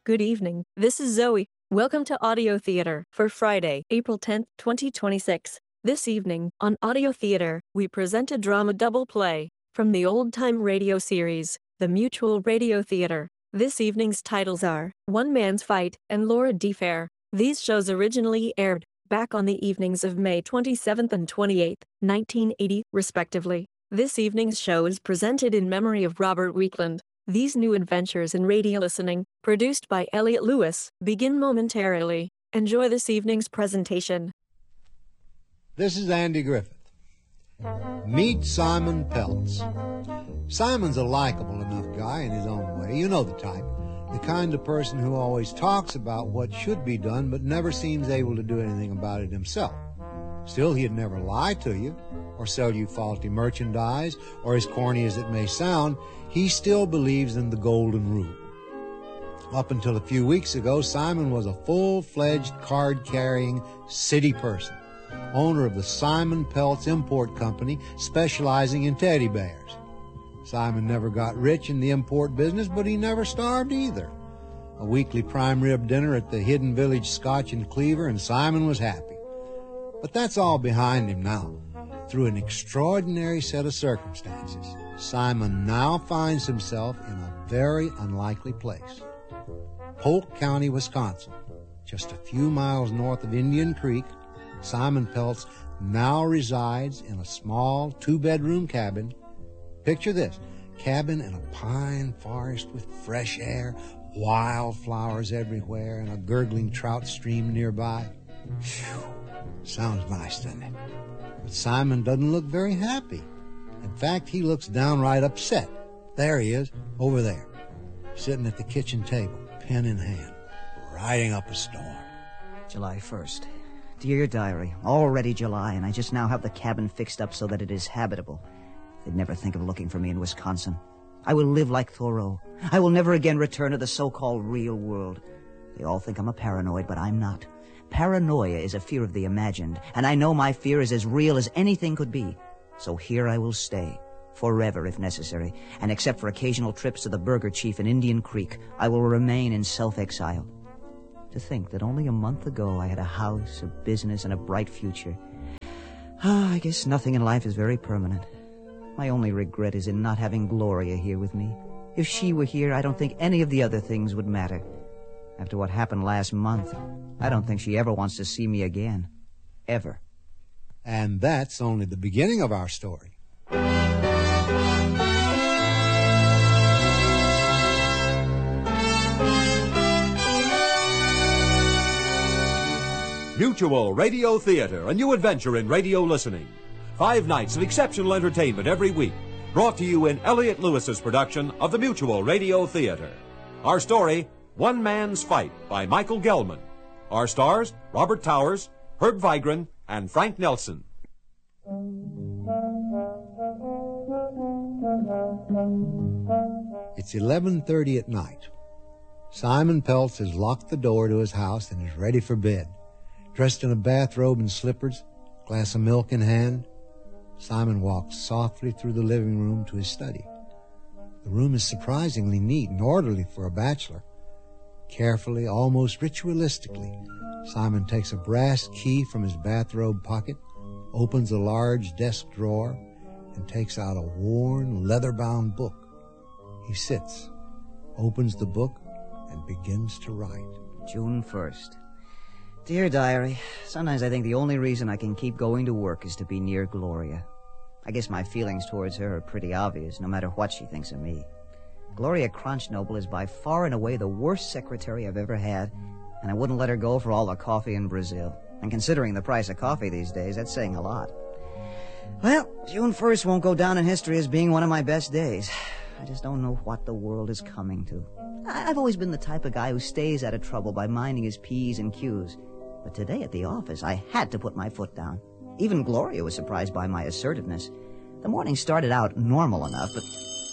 Good evening. This is Zoe. Welcome to Audio Theater for Friday, April 10th, 2026. This evening, on Audio Theater, we present a drama double play from the old-time radio series, The Mutual Radio Theater. This evening's titles are One Man's Fight and Laura D. Fair. These shows originally aired back on the evenings of May 27th and 28th, 1980, respectively. This evening's show is presented in memory of Robert Weekland. These new adventures in radio listening, produced by Elliot Lewis, begin momentarily. Enjoy this evening's presentation. This is Andy Griffith. Meet Simon Peltz. Simon's a likable enough guy in his own way. You know the type. The kind of person who always talks about what should be done but never seems able to do anything about it himself. Still, he'd never lie to you or sell you faulty merchandise, or as corny as it may sound, he still believes in the golden rule. Up until a few weeks ago, Simon was a full-fledged card-carrying city person, owner of the Simon Peltz Import Company, specializing in teddy bears. Simon never got rich in the import business, but he never starved either. A weekly prime rib dinner at the Hidden Village Scotch and Cleaver, and Simon was happy. But that's all behind him now. Through an extraordinary set of circumstances, Simon now finds himself in a very unlikely place. Polk County, Wisconsin, just a few miles north of Indian Creek, Simon Peltz now resides in a small two-bedroom cabin. Picture this, cabin in a pine forest with fresh air, wildflowers everywhere, and a gurgling trout stream nearby. Phew, sounds nice, doesn't it? But Simon doesn't look very happy. In fact, he looks downright upset. There he is, over there, sitting at the kitchen table, pen in hand, writing up a storm. July 1st. Dear Diary, already July, and I just now have the cabin fixed up so that it is habitable. They'd never think of looking for me in Wisconsin. I will live like Thoreau. I will never again return to the so-called real world. They all think I'm a paranoid, but I'm not. Paranoia is a fear of the imagined, and I know my fear is as real as anything could be. So here I will stay, forever if necessary, and except for occasional trips to the Burger Chief in Indian Creek, I will remain in self-exile. To think that only a month ago I had a house, a business, and a bright future. I guess nothing in life is very permanent. My only regret is in not having Gloria here with me. If she were here, I don't think any of the other things would matter. After what happened last month, I don't think she ever wants to see me again. Ever. And that's only the beginning of our story. Mutual Radio Theater, a new adventure in radio listening. 5 nights of exceptional entertainment every week, brought to you in Elliot Lewis's production of the Mutual Radio Theater. Our story, One Man's Fight, by Michael Gelman. Our stars, Robert Towers, Herb Vigran, and Frank Nelson. It's 11:30 at night. Simon Peltz has locked the door to his house and is ready for bed. Dressed in a bathrobe and slippers, glass of milk in hand, Simon walks softly through the living room to his study. The room is surprisingly neat and orderly for a bachelor. Carefully, almost ritualistically, Simon takes a brass key from his bathrobe pocket, opens a large desk drawer, and takes out a worn, leather-bound book. He sits, opens the book, and begins to write. June 1st. Dear Diary, sometimes I think the only reason I can keep going to work is to be near Gloria. I guess my feelings towards her are pretty obvious, no matter what she thinks of me. Gloria Crunchnoble is by far and away the worst secretary I've ever had, and I wouldn't let her go for all the coffee in Brazil. And considering the price of coffee these days, that's saying a lot. Well, June 1st won't go down in history as being one of my best days. I just don't know what the world is coming to. I've always been the type of guy who stays out of trouble by minding his P's and Q's. But today at the office, I had to put my foot down. Even Gloria was surprised by my assertiveness. The morning started out normal enough, but...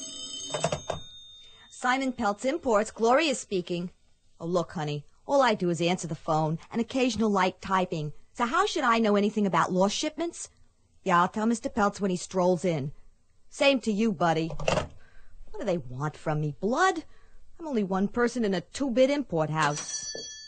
Simon Peltz Imports, Gloria speaking. Oh, look, honey, all I do is answer the phone and occasional light typing. So how should I know anything about lost shipments? Yeah, I'll tell Mr. Peltz when he strolls in. Same to you, buddy. What do they want from me? Blood? I'm only one person in a 2-bit import house.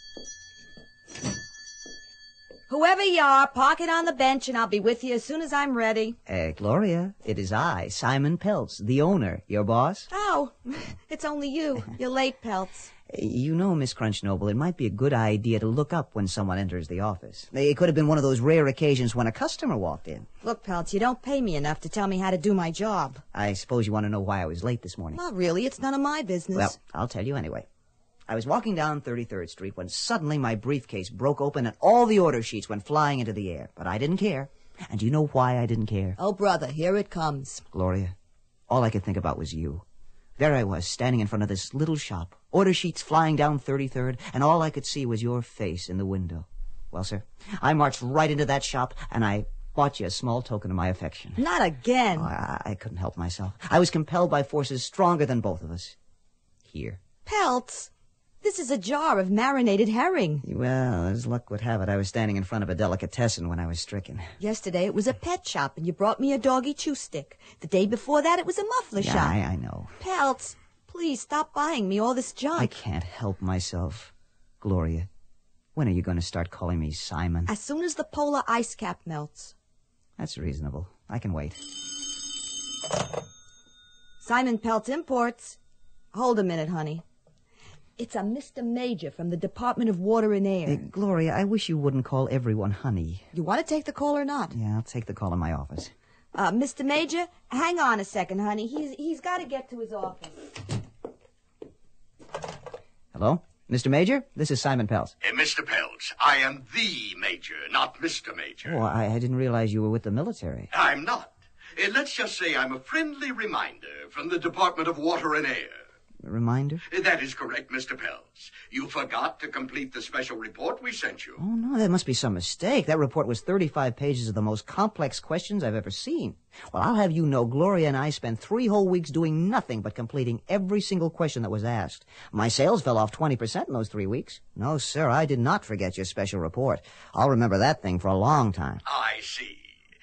Whoever you are, park it on the bench and I'll be with you as soon as I'm ready. Gloria, it is I, Simon Peltz, the owner, your boss. Oh, it's only you. You're late, Peltz. You know, Miss Crunchnoble, it might be a good idea to look up when someone enters the office. It could have been one of those rare occasions when a customer walked in. Look, Peltz, you don't pay me enough to tell me how to do my job. I suppose you want to know why I was late this morning. Not really. It's none of my business. Well, I'll tell you anyway. I was walking down 33rd Street when suddenly my briefcase broke open and all the order sheets went flying into the air. But I didn't care. And do you know why I didn't care? Oh, brother, here it comes. Gloria, all I could think about was you. There I was, standing in front of this little shop, order sheets flying down 33rd, and all I could see was your face in the window. Well, sir, I marched right into that shop, and I bought you a small token of my affection. Not again. Oh, I couldn't help myself. I was compelled by forces stronger than both of us. Here. Peltz, this is a jar of marinated herring. Well, as luck would have it, I was standing in front of a delicatessen when I was stricken. Yesterday it was a pet shop, and you brought me a doggy chew stick. The day before that it was a muffler shop. I know. Peltz, please stop buying me all this junk. I can't help myself. Gloria, when are you going to start calling me Simon? As soon as the polar ice cap melts. That's reasonable. I can wait. Simon Peltz Imports. Hold a minute, honey. It's a Mr. Major from the Department of Water and Air. Gloria, I wish you wouldn't call everyone honey. You want to take the call or not? Yeah, I'll take the call in my office. Mr. Major, hang on a second, honey. He's got to get to his office. Hello? Mr. Major? This is Simon Peltz. Mr. Peltz, I am the Major, not Mr. Major. Oh, I didn't realize you were with the military. I'm not. Let's just say I'm a friendly reminder from the Department of Water and Air. Reminder? That is correct, Mr. Peltz. You forgot to complete the special report we sent you. Oh, no, that must be some mistake. That report was 35 pages of the most complex questions I've ever seen. Well, I'll have you know, Gloria and I spent 3 whole weeks doing nothing but completing every single question that was asked. My sales fell off 20% in those 3 weeks. No, sir, I did not forget your special report. I'll remember that thing for a long time. I see.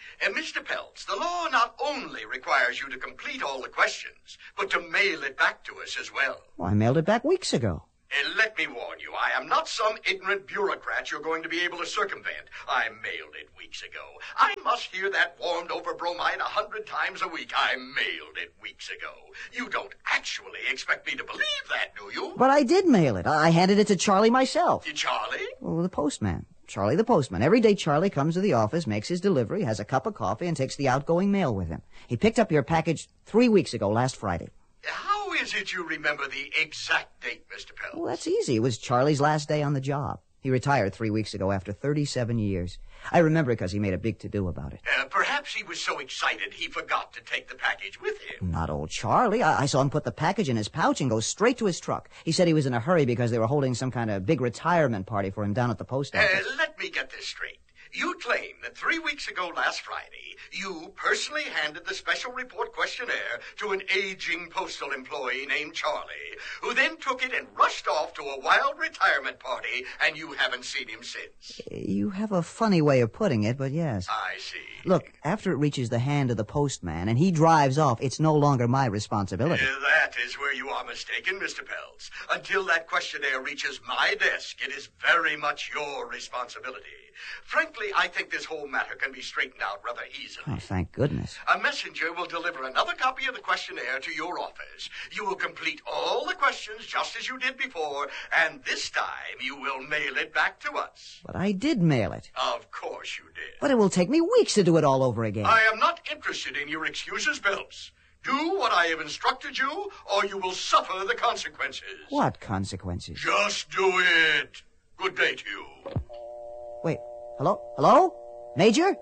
Mr. Peltz, the law not only requires you to complete all the questions, but to mail it back to us as well. Well, I mailed it back weeks ago. Let me warn you, I am not some ignorant bureaucrat you're going to be able to circumvent. I mailed it weeks ago. I must hear that warmed-over bromide 100 times a week. I mailed it weeks ago. You don't actually expect me to believe that, do you? But I did mail it. I handed it to Charlie myself. Charlie? Well, the postman. Charlie the postman. Every day Charlie comes to the office, makes his delivery, has a cup of coffee, and takes the outgoing mail with him. He picked up your package 3 weeks ago, last Friday. How is it you remember the exact date, Mr. Peltz? Well, that's easy. It was Charlie's last day on the job. He retired 3 weeks ago after 37 years. I remember because he made a big to-do about it. Perhaps he was so excited he forgot to take the package with him. Not old Charlie. I saw him put the package in his pouch and go straight to his truck. He said he was in a hurry because they were holding some kind of big retirement party for him down at the post office. Let me get this straight. You claim that 3 weeks ago last Friday, you personally handed the special report questionnaire to an aging postal employee named Charlie, who then took it and rushed off to a wild retirement party, and you haven't seen him since. You have a funny way of putting it, but yes. I see. Look, after it reaches the hand of the postman and he drives off, it's no longer my responsibility. That is where you are mistaken, Mr. Peltz. Until that questionnaire reaches my desk, it is very much your responsibility. Frankly, I think this whole matter can be straightened out rather easily. Oh, thank goodness. A messenger will deliver another copy of the questionnaire to your office. You will complete all the questions just as you did before, and this time you will mail it back to us. But I did mail it. Of course you did. But it will take me weeks to do it all over again. I am not interested in your excuses, Peltz. Do what I have instructed you, or you will suffer the consequences. What consequences? Just do it. Good day to you. Wait, hello? Hello? Major?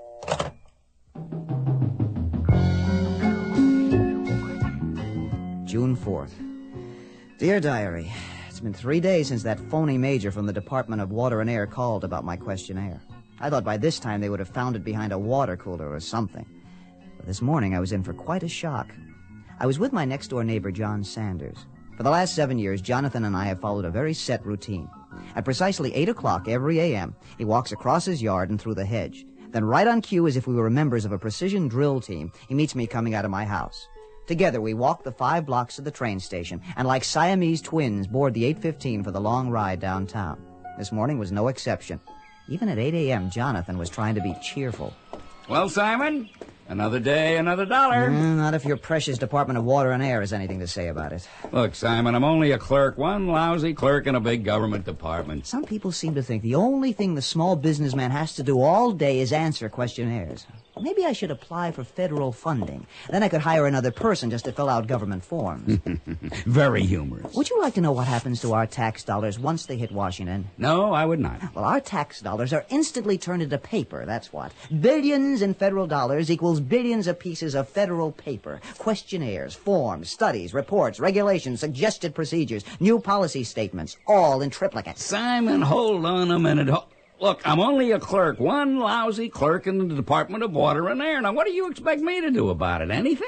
June 4th. Dear Diary, it's been 3 days since that phony major from the Department of Water and Air called about my questionnaire. I thought by this time they would have found it behind a water cooler or something. But this morning I was in for quite a shock. I was with my next-door neighbor, John Sanders. For the last 7 years, Jonathan and I have followed a very set routine. At precisely 8 o'clock every a.m., he walks across his yard and through the hedge. Then right on cue, as if we were members of a precision drill team, he meets me coming out of my house. Together, we walked the 5 blocks to the train station, and like Siamese twins, board the 8:15 for the long ride downtown. This morning was no exception. Even at 8 a.m., Jonathan was trying to be cheerful. Well, Simon, another day, another dollar. Not if your precious Department of Water and Air has anything to say about it. Look, Simon, I'm only a clerk, one lousy clerk in a big government department. Some people seem to think the only thing the small businessman has to do all day is answer questionnaires. Maybe I should apply for federal funding. Then I could hire another person just to fill out government forms. Very humorous. Would you like to know what happens to our tax dollars once they hit Washington? No, I would not. Well, our tax dollars are instantly turned into paper, that's what. Billions in federal dollars equals billions of pieces of federal paper. Questionnaires, forms, studies, reports, regulations, suggested procedures, new policy statements, all in triplicate. Simon, hold on a minute. Look, I'm only a clerk, one lousy clerk in the Department of Water and Air. Now, what do you expect me to do about it? Anything?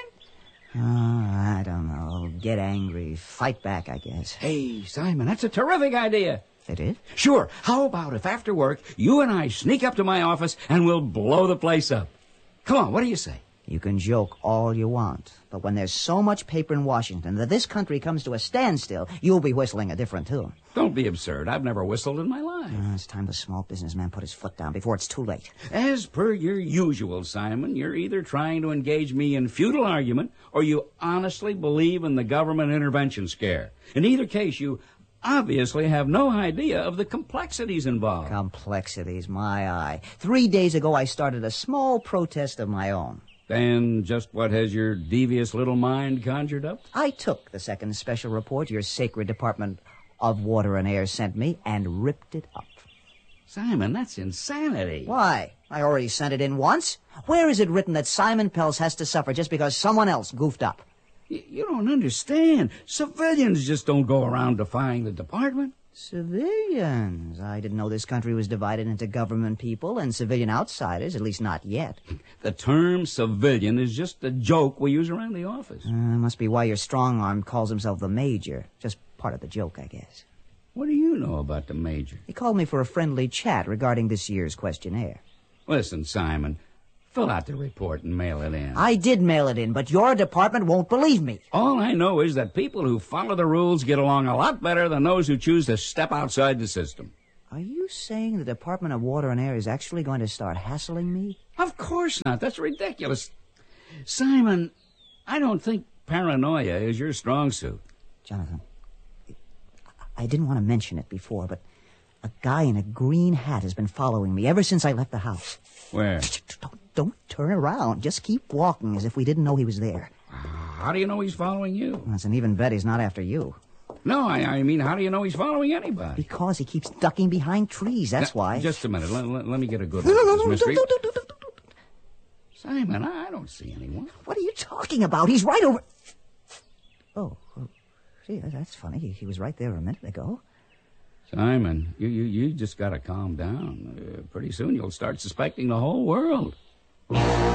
I don't know. Get angry. Fight back, I guess. Hey, Simon, that's a terrific idea. It is? Sure. How about if after work, you and I sneak up to my office and we'll blow the place up? Come on, what do you say? You can joke all you want, but when there's so much paper in Washington that this country comes to a standstill, you'll be whistling a different tune. Don't be absurd. I've never whistled in my life. It's time the small businessman put his foot down before it's too late. As per your usual, Simon, you're either trying to engage me in futile argument or you honestly believe in the government intervention scare. In either case, you obviously have no idea of the complexities involved. Complexities, my eye. 3 days ago, I started a small protest of my own. And just what has your devious little mind conjured up? I took the second special report your sacred Department of Water and Air sent me and ripped it up. Simon, that's insanity. Why? I already sent it in once. Where is it written that Simon Peltz has to suffer just because someone else goofed up? You don't understand. Civilians just don't go around defying the department. Civilians? I didn't know this country was divided into government people and civilian outsiders, at least not yet. The term civilian is just a joke we use around the office. Must be why your strong-arm calls himself the Major. Just part of the joke, I guess. What do you know about the Major? He called me for a friendly chat regarding this year's questionnaire. Listen, Simon, fill out the report and mail it in. I did mail it in, but your department won't believe me. All I know is that people who follow the rules get along a lot better than those who choose to step outside the system. Are you saying the Department of Water and Air is actually going to start hassling me? Of course not. That's ridiculous. Simon, I don't think paranoia is your strong suit. Jonathan, I didn't want to mention it before, but a guy in a green hat has been following me ever since I left the house. Where? Don't turn around. Just keep walking as if we didn't know he was there. How do you know he's following you? Well, it's an even bet he's not after you. No, I mean, how do you know he's following anybody? Because he keeps ducking behind trees, that's why. Just a minute. Let me get a good look at this mystery. Simon, I don't see anyone. What are you talking about? He's right over... Oh, gee, that's funny. He was right there a minute ago. Simon, you just got to calm down. Pretty soon you'll start suspecting the whole world.